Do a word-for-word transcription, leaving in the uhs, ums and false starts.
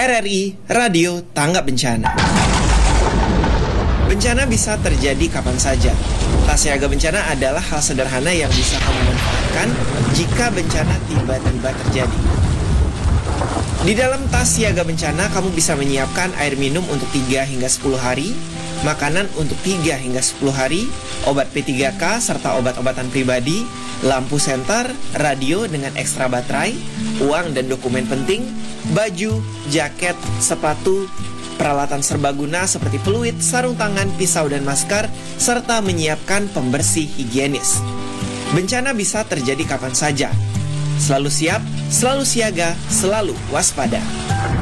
R R I Radio Tanggap Bencana. Bencana bisa terjadi kapan saja. Tas siaga bencana adalah hal sederhana yang bisa kamu manfaatkan jika bencana tiba-tiba terjadi. Di dalam tas siaga bencana, kamu bisa menyiapkan air minum untuk tiga hingga sepuluh hari, makanan untuk tiga hingga sepuluh hari, obat P tiga K serta obat-obatan pribadi, lampu senter, radio dengan ekstra baterai, uang dan dokumen penting, baju, jaket, sepatu, peralatan serbaguna seperti peluit, sarung tangan, pisau dan masker, serta menyiapkan pembersih higienis. Bencana bisa terjadi kapan saja. Selalu siap, selalu siaga, selalu waspada.